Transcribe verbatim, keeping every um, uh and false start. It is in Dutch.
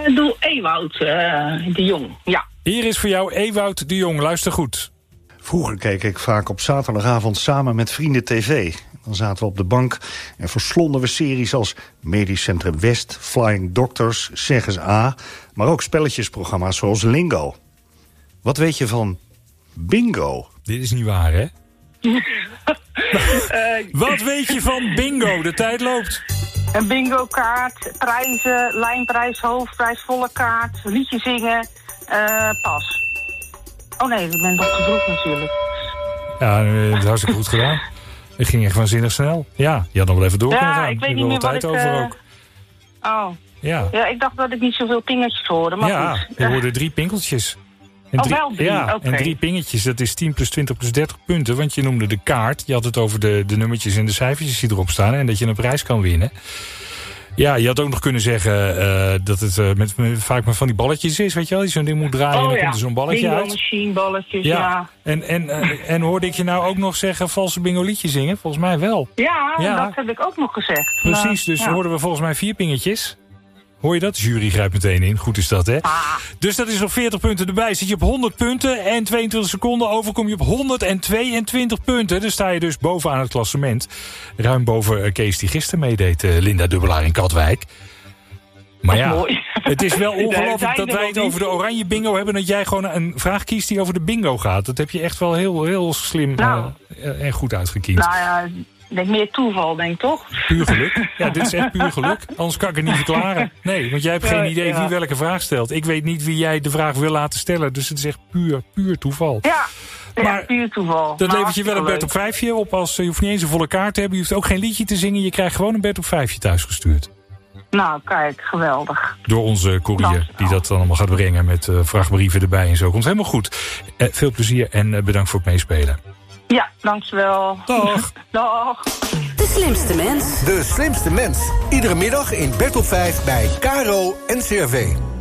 uh, doe Ewout uh, de Jong, ja. Hier is voor jou Ewout de Jong, luister goed. Vroeger keek ik vaak op zaterdagavond samen met vrienden tv. Dan zaten we op de bank en verslonden we series als Medisch Centrum West, Flying Doctors, Zeg eens A, maar ook spelletjesprogramma's zoals Lingo. Wat weet je van bingo? Dit is niet waar, hè? uh, Wat weet je van bingo? De tijd loopt. Een bingo-kaart, prijzen, lijnprijs, hoofdprijs, volle kaart, liedje zingen, uh, pas. Oh nee, ik ben dokter Droeg natuurlijk. Ja, dat was hartstikke goed gedaan. Het ging echt waanzinnig snel. Ja, je had nog wel even door kunnen gaan. Ja, ik weet niet meer wat ik... over uh... ook. Oh. Ja. Ja, ik dacht dat ik niet zoveel pingetjes hoorde, maar ja, goed. je hoorde drie pinkeltjes. En oh, drie, wel drie, ja, okay. En drie pingetjes, dat is tien plus twintig plus dertig punten. Want je noemde de kaart. Je had het over de, de nummertjes en de cijfertjes die erop staan. En dat je een prijs kan winnen. Ja, je had ook nog kunnen zeggen uh, dat het uh, met, met, vaak met van die balletjes is. Weet je wel, die zo'n ding moet draaien oh, en dan ja. komt er zo'n balletje bingo uit. Machine balletjes, ja. ja. En, en, uh, en hoorde ik je nou ook nog zeggen valse bingo liedje zingen? Volgens mij wel. Ja, ja. dat heb ik ook nog gezegd. Precies, dus ja. hoorden we volgens mij vier pingetjes. Hoor je dat? De jury grijpt meteen in. Goed is dat, hè? Ah. Dus dat is nog veertig punten erbij. Zit je op honderd punten en tweeëntwintig seconden over kom je op honderdtweeëntwintig punten. Dan sta je dus bovenaan het klassement. Ruim boven Kees die gisteren meedeed, uh, Linda Dubbelaar in Katwijk. Maar ja, mooi. Het is wel ongelooflijk dat dat wij het over de oranje bingo hebben. Dat jij gewoon een vraag kiest die over de bingo gaat. Dat heb je echt wel heel, heel slim nou, uh, en goed uitgekiend. Nou ja, ik denk meer toeval, denk ik toch? Puur geluk. Ja, dit is echt puur geluk. Anders kan ik het niet verklaren. Nee, want jij hebt geen idee wie welke vraag stelt. Ik weet niet wie jij de vraag wil laten stellen. Dus het is echt puur, puur toeval. Ja. Maar ja, puur toeval. Dat maar levert je wel een Bert op vijfje op. Als, je hoeft niet eens een volle kaart te hebben. Je hoeft ook geen liedje te zingen. Je krijgt gewoon een Bert op vijfje thuisgestuurd. Nou, kijk, geweldig. Door onze courier, die dat dan allemaal gaat brengen met uh, vrachtbrieven erbij en zo. Komt helemaal goed. Uh, veel plezier en uh, bedankt voor het meespelen. Ja, dankjewel. Dag. Dag. De slimste mens. De slimste mens. Iedere middag in Bert op vijf bij K R O N C R V.